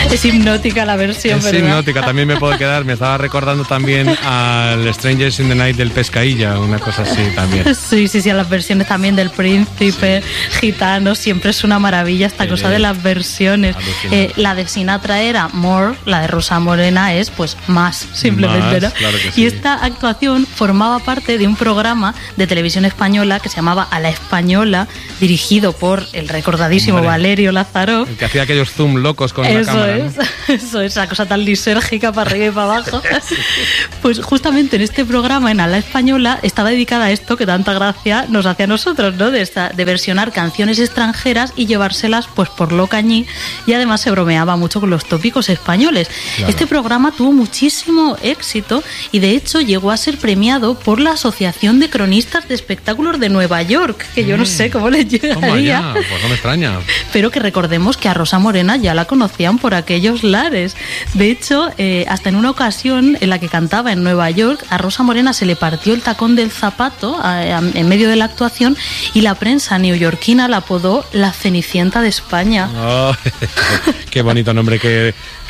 Es hipnótica la versión, es ¿verdad? hipnótica, también me puedo quedar. Me estaba recordando también al Strangers in the Night del Pescailla, una cosa así también. Sí, a las versiones también del Príncipe, Gitano, siempre es una maravilla esta cosa de las versiones. La de Sinatra era More, la de Rosa Morena es pues más, simplemente, ¿no? Claro que sí. Y esta actuación formaba parte de un programa de televisión española que se llamaba A la Española, dirigido por el recordadísimo Valerio Lázaro. El que hacía aquellos zoom locos con la cámara, ¿no? Eso es, esa cosa tan lisérgica para arriba y para abajo. Pues justamente en este programa, en A la Española, estaba dedicada a esto que tanta gracia nos hace a nosotros, ¿no? De versionar canciones extranjeras y llevárselas pues por lo cañí, y además se bromeaba mucho con los tópicos españoles. Claro. Este programa tuvo muchísimo éxito y de hecho llegó a ser premiado por la Asociación de Cronistas de Espectáculos de Nueva York, que yo no sé cómo les llegaría. Pues no me extraña. Pero que recordemos que a Rosa Morena ya la conocían por aquellos lares. De hecho, hasta en una ocasión en la que cantaba en Nueva York, a Rosa Morena se le partió el tacón del zapato en medio de la actuación y la prensa neoyorquina la apodó la Cenicienta de España. Oh, qué bonito nombre que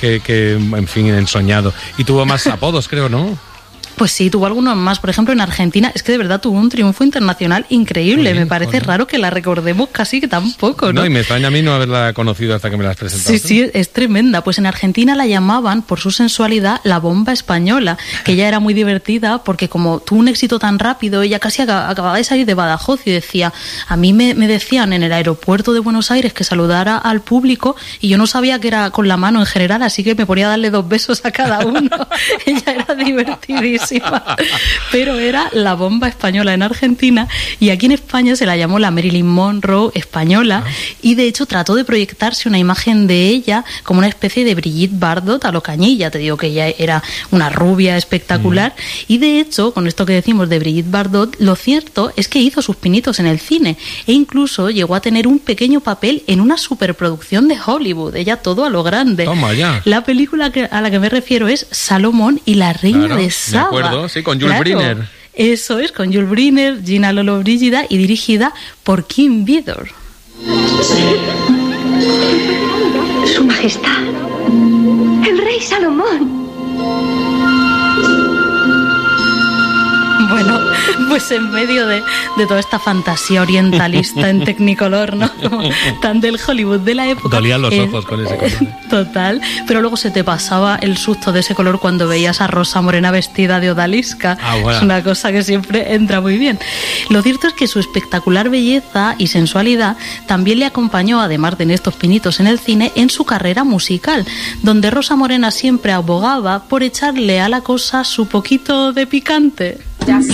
en fin, ensoñado. Y tuvo más apodos, creo, ¿no? Pues sí, tuvo algunos más. Por ejemplo, en Argentina, es que de verdad tuvo un triunfo internacional increíble. Me parece raro que la recordemos casi que tampoco, ¿no? No, y me extraña a mí no haberla conocido hasta que me la has presentado. Sí, es tremenda. Pues en Argentina la llamaban, por su sensualidad, la bomba española, que ella era muy divertida porque como tuvo un éxito tan rápido, ella casi acababa de salir de Badajoz y decía, a mí me decían en el aeropuerto de Buenos Aires que saludara al público y yo no sabía que era con la mano en general, así que me ponía a darle 2 besos a cada uno. Ella era divertidísima. Pero era la bomba española en Argentina, y aquí en España se la llamó la Marilyn Monroe española, y de hecho trató de proyectarse una imagen de ella como una especie de Brigitte Bardot a lo Cañilla. Te digo que ella era una rubia espectacular, y de hecho, con esto que decimos de Brigitte Bardot, lo cierto es que hizo sus pinitos en el cine e incluso llegó a tener un pequeño papel en una superproducción de Hollywood. Ella todo a lo grande. Toma ya. La película a la que me refiero es Salomón y la reina de Saba. Me acuerdo, sí, con Jules Briner. Eso es, con Jules Briner, Gina Lollobrigida, y dirigida por Kim Vidor. Su Majestad, el rey Salomón. Bueno, pues en medio de toda esta fantasía orientalista en Technicolor, ¿no? Como tan del Hollywood de la época. Dolían los ojos con ese color. Total, pero luego se te pasaba el susto de ese color cuando veías a Rosa Morena vestida de odalisca. Bueno. Es una cosa que siempre entra muy bien. Lo cierto es que su espectacular belleza y sensualidad también le acompañó, además de en estos pinitos en el cine, en su carrera musical, donde Rosa Morena siempre abogaba por echarle a la cosa su poquito de picante. Ya sé